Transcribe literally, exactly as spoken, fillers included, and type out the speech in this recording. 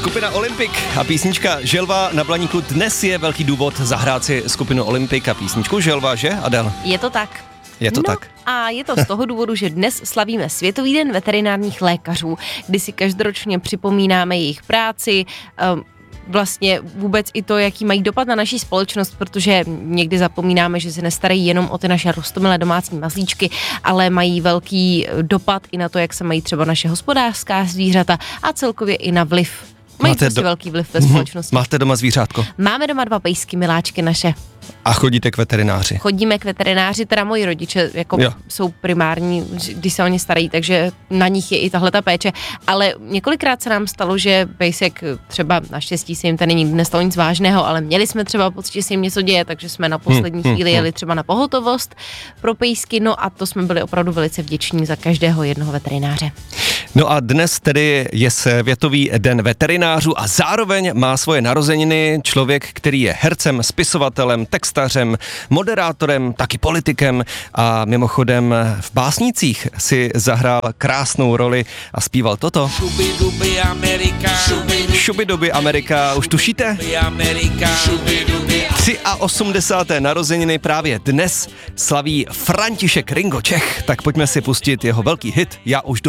Skupina Olympik a písnička Želva na Blaníku. Dnes je velký důvod zahrát si skupinu Olympik a písničku Želva, že, Adel? Je to tak. Je to no, tak. A je to z toho důvodu, že dnes slavíme Světový den veterinárních lékařů, kdy si každoročně připomínáme jejich práci, um, vlastně vůbec i to, jaký mají dopad na naši společnost, protože někdy zapomínáme, že se nestarají jenom o ty naše roztomilé domácí mazlíčky, ale mají velký dopad i na to, jak se mají třeba naše hospodářská zvířata a celkově i na vliv. Mají Máte prostě do... velký vliv ve společnosti. Máte doma zvířátko? Máme doma dva pejsky, miláčky naše. A chodíte k veterináři? Chodíme k veterináři, teda moji rodiče jako jo. jsou primární, když se o ně starají, takže na nich je i tahleta péče, ale několikrát se nám stalo, že pejsek třeba naštěstí se jim tady nikdy nestalo nic vážného, ale měli jsme třeba pocit, že se jim něco děje, takže jsme na poslední hmm, chvíli hmm, jeli třeba na pohotovost pro pejsky, no a to jsme byli opravdu velice vděční za každého jednoho veterináře. No a dnes tedy je Světový den veterinářů a zároveň má svoje narozeniny člověk, který je hercem, spisovatelem, textařem, moderátorem, taky politikem a mimochodem v Básnicích si zahrál krásnou roli a zpíval toto. Šubidubi Amerika, Šubidubi Amerika, už tušíte? osmdesáté třetí narozeniny právě dnes slaví František Ringo Čech, tak pojďme si pustit jeho velký hit Já už jdu.